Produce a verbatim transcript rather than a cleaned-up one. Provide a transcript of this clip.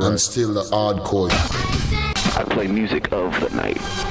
and still the hardcore. I play music of the night.